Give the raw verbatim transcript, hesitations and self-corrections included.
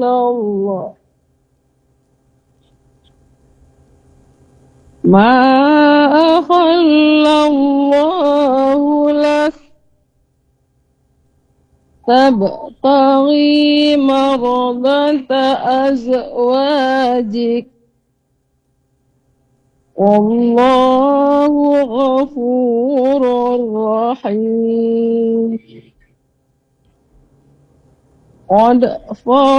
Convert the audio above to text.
الله ما أحل الله لك تبتغي مرضات أزواجك والله غفور رحيم قد